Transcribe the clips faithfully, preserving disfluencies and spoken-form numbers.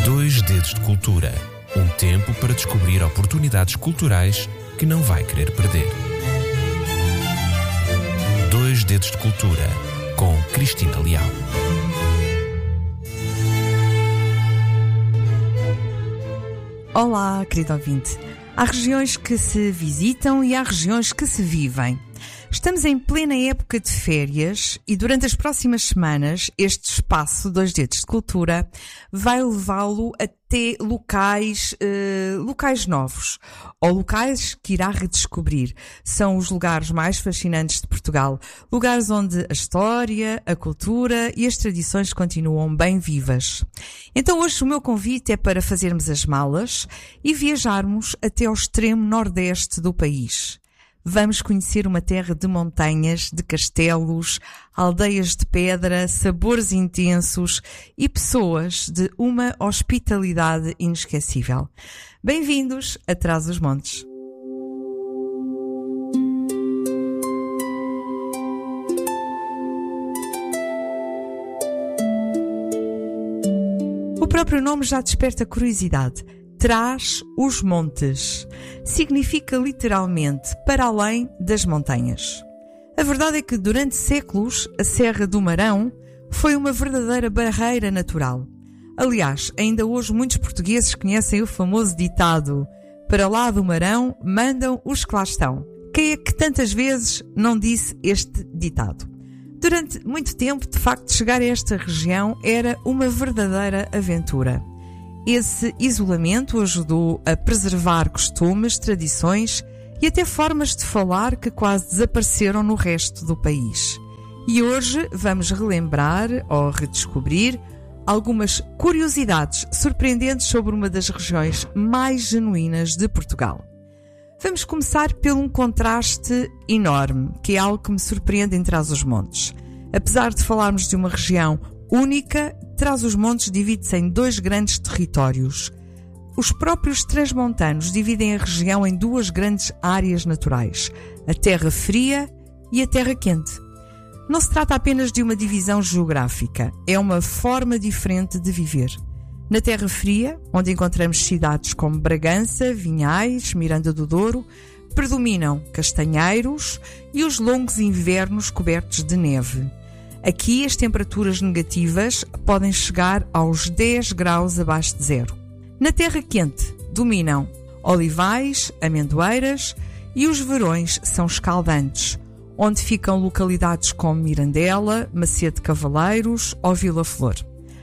Dois Dedos de Cultura. Um tempo para descobrir oportunidades culturais que não vai querer perder. Dois Dedos de Cultura, com Cristina Leal. Olá, querido ouvinte. Há regiões que se visitam e há regiões que se vivem. Estamos em plena época de férias e durante as próximas semanas este espaço Dois Dedos de Cultura vai levá-lo até locais, uh, locais novos ou locais que irá redescobrir. São os lugares mais fascinantes de Portugal, lugares onde a história, a cultura e as tradições continuam bem vivas. Então hoje o meu convite é para fazermos as malas e viajarmos até ao extremo nordeste do país. Vamos conhecer uma terra de montanhas, de castelos, aldeias de pedra, sabores intensos e pessoas de uma hospitalidade inesquecível. Bem-vindos a Trás-os-Montes. O próprio nome já desperta curiosidade. Trás-os-Montes. Significa literalmente para além das montanhas. A verdade é que durante séculos a Serra do Marão foi uma verdadeira barreira natural. Aliás, ainda hoje muitos portugueses conhecem o famoso ditado: para lá do Marão mandam os que lá estão. Quem é que tantas vezes não disse este ditado? Durante muito tempo, de facto, chegar a esta região era uma verdadeira aventura. Esse isolamento ajudou a preservar costumes, tradições e até formas de falar que quase desapareceram no resto do país. E hoje vamos relembrar ou redescobrir algumas curiosidades surpreendentes sobre uma das regiões mais genuínas de Portugal. Vamos começar por um contraste enorme, que é algo que me surpreende em Trás-os-Montes. Apesar de falarmos de uma região única, Trás-os-Montes divide-se em dois grandes territórios. Os próprios transmontanos dividem a região em duas grandes áreas naturais, a terra fria e a terra quente. Não se trata apenas de uma divisão geográfica, é uma forma diferente de viver. Na terra fria, onde encontramos cidades como Bragança, Vinhais, Miranda do Douro, predominam castanheiros e os longos invernos cobertos de neve. Aqui as temperaturas negativas podem chegar aos dez graus abaixo de zero. Na terra quente dominam olivais, amendoeiras e os verões são escaldantes, onde ficam localidades como Mirandela, Macedo de Cavaleiros ou Vila Flor.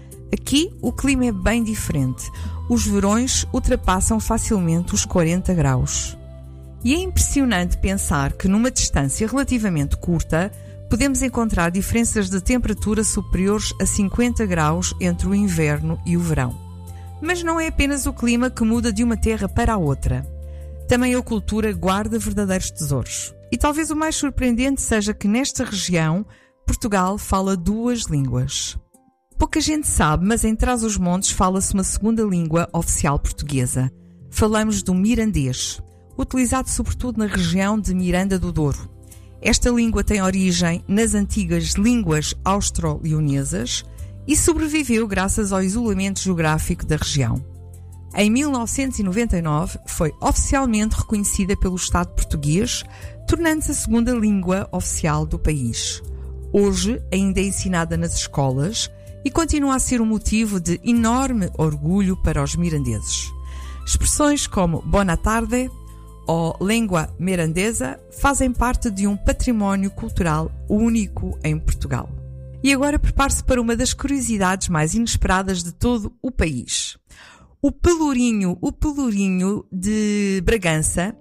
Aqui o clima é bem diferente. Os verões ultrapassam facilmente os quarenta graus. E é impressionante pensar que numa distância relativamente curta podemos encontrar diferenças de temperatura superiores a cinquenta graus entre o inverno e o verão. Mas não é apenas o clima que muda de uma terra para a outra. Também a cultura guarda verdadeiros tesouros. E talvez o mais surpreendente seja que nesta região, Portugal fala duas línguas. Pouca gente sabe, mas em Trás-os-Montes fala-se uma segunda língua oficial portuguesa. Falamos do mirandês, utilizado sobretudo na região de Miranda do Douro. Esta língua tem origem nas antigas línguas austro-leonesas e sobreviveu graças ao isolamento geográfico da região. Em mil novecentos e noventa e nove foi oficialmente reconhecida pelo Estado português, tornando-se a segunda língua oficial do país. Hoje ainda é ensinada nas escolas e continua a ser um motivo de enorme orgulho para os mirandeses. Expressões como Bona tarde ou língua mirandesa fazem parte de um património cultural único em Portugal. E agora prepare-se para uma das curiosidades mais inesperadas de todo o país. O pelourinho, o pelourinho de Bragança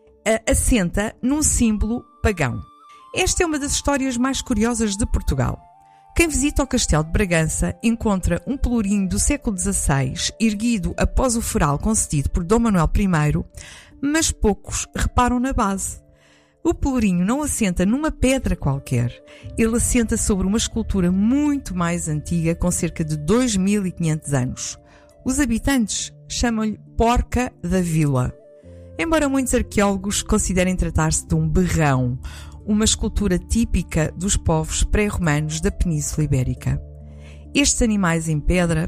assenta num símbolo pagão. Esta é uma das histórias mais curiosas de Portugal. Quem visita o Castelo de Bragança encontra um pelourinho do século dezasseis, erguido após o funeral concedido por Dom Manuel I, mas poucos reparam na base. O pelourinho não assenta numa pedra qualquer. Ele assenta sobre uma escultura muito mais antiga, com cerca de dois mil e quinhentos anos. Os habitantes chamam-lhe Porca da Vila. Embora muitos arqueólogos considerem tratar-se de um berrão, uma escultura típica dos povos pré-romanos da Península Ibérica. Estes animais em pedra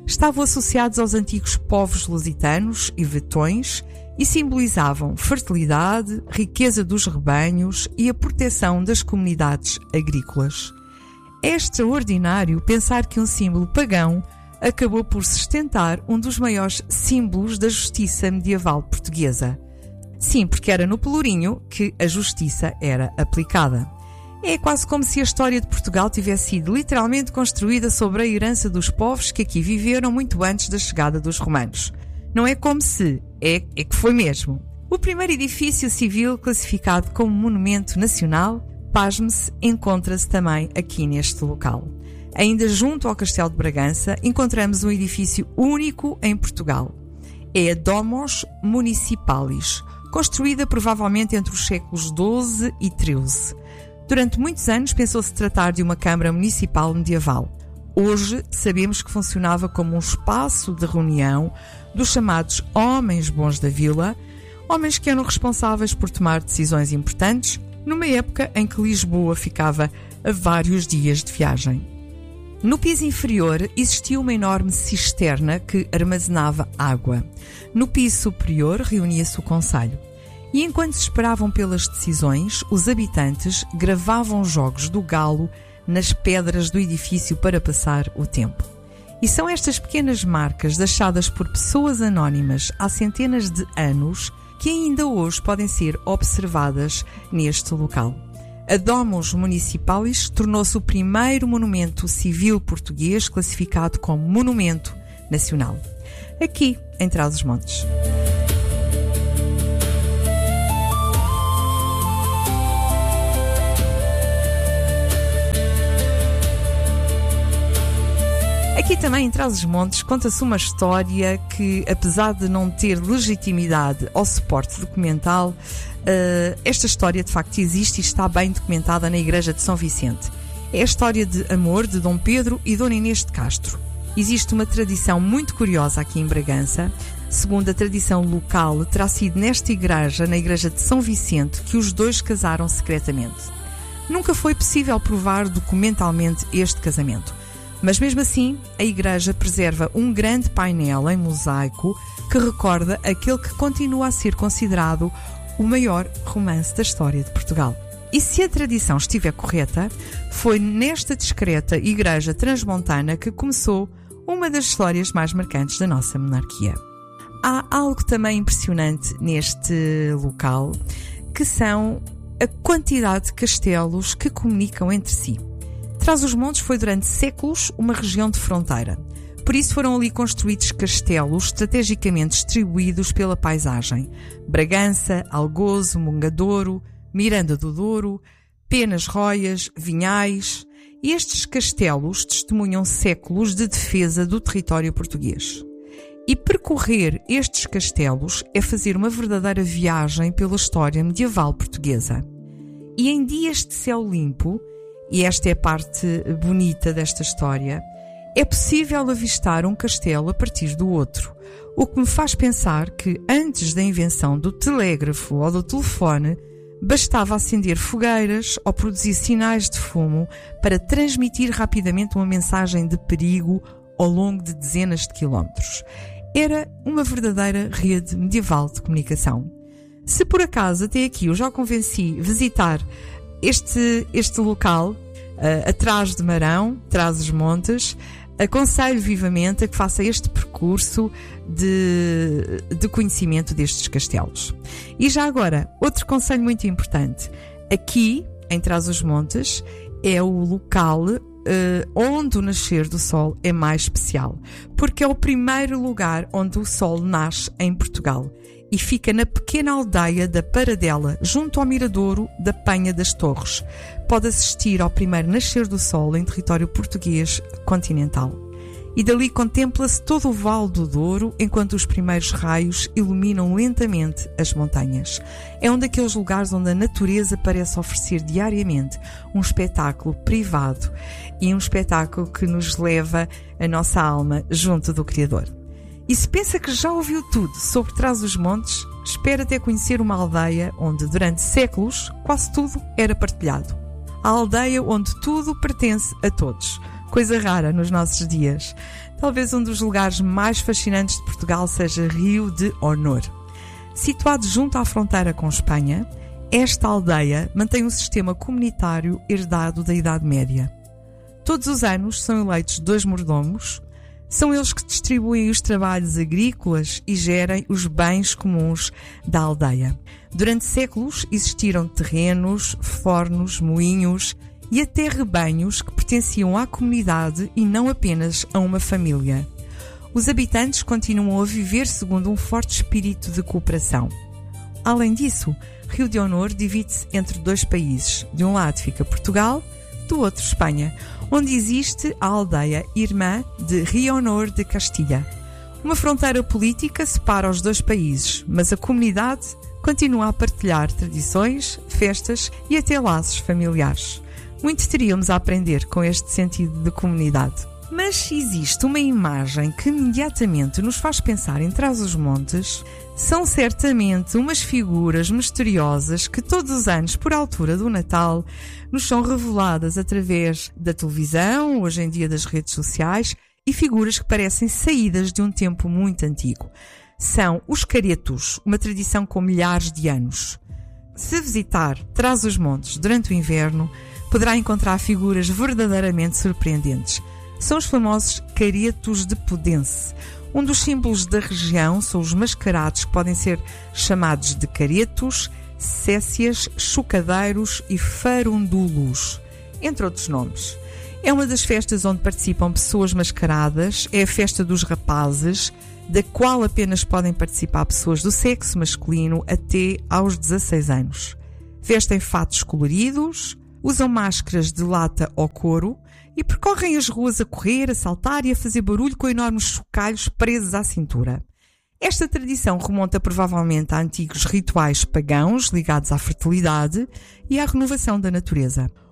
estavam associados aos antigos povos lusitanos e vetões e simbolizavam fertilidade, riqueza dos rebanhos e a proteção das comunidades agrícolas. É extraordinário pensar que um símbolo pagão acabou por sustentar um dos maiores símbolos da justiça medieval portuguesa. Sim, porque era no Pelourinho que a justiça era aplicada. É quase como se a história de Portugal tivesse sido literalmente construída sobre a herança dos povos que aqui viveram muito antes da chegada dos romanos. Não é como se, é, é que foi mesmo. O primeiro edifício civil classificado como monumento nacional, pasme-se, encontra-se também aqui neste local. Ainda junto ao Castelo de Bragança, encontramos um edifício único em Portugal. É a Domus Municipalis, construída provavelmente entre os séculos doze e treze. Durante muitos anos pensou-se tratar de uma Câmara Municipal medieval. Hoje sabemos que funcionava como um espaço de reunião dos chamados Homens Bons da Vila, homens que eram responsáveis por tomar decisões importantes numa época em que Lisboa ficava a vários dias de viagem. No piso inferior existia uma enorme cisterna que armazenava água. No piso superior reunia-se o concelho. E enquanto se esperavam pelas decisões, os habitantes gravavam jogos do galo nas pedras do edifício para passar o tempo. E são estas pequenas marcas deixadas por pessoas anónimas há centenas de anos que ainda hoje podem ser observadas neste local. A Domus Municipalis tornou-se o primeiro monumento civil português classificado como monumento nacional, aqui em Trás-os-Montes. Aqui também em Trás-os-Montes conta-se uma história que, apesar de não ter legitimidade ao suporte documental, uh, esta história de facto existe e está bem documentada na Igreja de São Vicente. É a história de amor de Dom Pedro e Dona Inês de Castro. Existe uma tradição muito curiosa aqui em Bragança. Segundo a tradição local, terá sido nesta igreja, na Igreja de São Vicente, que os dois casaram secretamente. Nunca foi possível provar documentalmente este casamento. Mas mesmo assim, a igreja preserva um grande painel em mosaico que recorda aquele que continua a ser considerado o maior romance da história de Portugal. E se a tradição estiver correta, foi nesta discreta igreja transmontana que começou uma das histórias mais marcantes da nossa monarquia. Há algo também impressionante neste local, que são a quantidade de castelos que comunicam entre si. Trás-os-Montes foi durante séculos uma região de fronteira. Por isso foram ali construídos castelos estrategicamente distribuídos pela paisagem. Bragança, Algozo, Mongadouro, Miranda do Douro, Penas Roias, Vinhais. E estes castelos testemunham séculos de defesa do território português. E percorrer estes castelos é fazer uma verdadeira viagem pela história medieval portuguesa. E em dias de céu limpo, e esta é a parte bonita desta história, é possível avistar um castelo a partir do outro, o que me faz pensar que antes da invenção do telégrafo ou do telefone, bastava acender fogueiras ou produzir sinais de fumo para transmitir rapidamente uma mensagem de perigo ao longo de dezenas de quilómetros. Era uma verdadeira rede medieval de comunicação. Se por acaso até aqui eu já convenci visitar Este, este local, uh, atrás de Marão, Trás-os-Montes, aconselho vivamente a que faça este percurso de, de conhecimento destes castelos. E já agora, outro conselho muito importante. Aqui, em Trás-os-Montes, é o local uh, onde o nascer do sol é mais especial, porque é o primeiro lugar onde o sol nasce em Portugal. E fica na pequena aldeia da Paradela, junto ao miradouro da Penha das Torres. Pode assistir ao primeiro nascer do sol em território português continental. E dali contempla-se todo o Vale do Douro, enquanto os primeiros raios iluminam lentamente as montanhas. É um daqueles lugares onde a natureza parece oferecer diariamente um espetáculo privado e um espetáculo que nos leva a nossa alma junto do Criador. E se pensa que já ouviu tudo sobre Trás-os-Montes, espera até conhecer uma aldeia onde, durante séculos, quase tudo era partilhado. A aldeia onde tudo pertence a todos. Coisa rara nos nossos dias. Talvez um dos lugares mais fascinantes de Portugal seja Rio de Honor. Situado junto à fronteira com Espanha, esta aldeia mantém um sistema comunitário herdado da Idade Média. Todos os anos são eleitos dois mordomos. São eles que distribuem os trabalhos agrícolas e gerem os bens comuns da aldeia. Durante séculos existiram terrenos, fornos, moinhos e até rebanhos que pertenciam à comunidade e não apenas a uma família. Os habitantes continuam a viver segundo um forte espírito de cooperação. Além disso, Rio de Honor divide-se entre dois países. De um lado fica Portugal, do outro Espanha, onde existe a aldeia irmã de Rio Honor de Castilha. Uma fronteira política separa os dois países, mas a comunidade continua a partilhar tradições, festas e até laços familiares. Muito teríamos a aprender com este sentido de comunidade. Mas existe uma imagem que imediatamente nos faz pensar em Trás-os-Montes. São certamente umas figuras misteriosas que todos os anos, por altura do Natal, nos são reveladas através da televisão, hoje em dia das redes sociais, e figuras que parecem saídas de um tempo muito antigo. São os caretos, uma tradição com milhares de anos. Se visitar Trás-os-Montes durante o inverno, poderá encontrar figuras verdadeiramente surpreendentes. São os famosos caretos de Podense. Um dos símbolos da região são os mascarados, que podem ser chamados de caretos, cécias, chocadeiros e farundulos, entre outros nomes. É uma das festas onde participam pessoas mascaradas, é a festa dos rapazes, da qual apenas podem participar pessoas do sexo masculino até aos dezasseis anos. Vestem fatos coloridos, usam máscaras de lata ou couro e percorrem as ruas a correr, a saltar e a fazer barulho com enormes chocalhos presos à cintura. Esta tradição remonta provavelmente a antigos rituais pagãos ligados à fertilidade e à renovação da natureza.